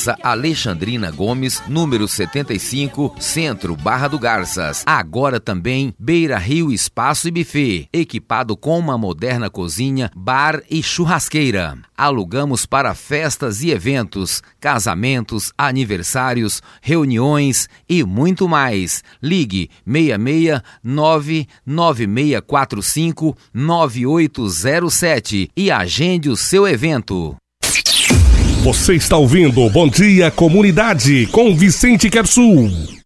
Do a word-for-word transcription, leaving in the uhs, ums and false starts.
Praça Alexandrina Gomes, número setenta e cinco, Centro, Barra do Garças. Agora também Beira Rio Espaço e Buffet, equipado com uma moderna cozinha, bar e churrasqueira. Alugamos para festas e eventos, casamentos, aniversários, reuniões e muito mais. Ligue seis seis nove nove seis quatro cinco nove oito zero sete e agende o seu evento. Você está ouvindo Bom Dia Comunidade com Vicente Quersul.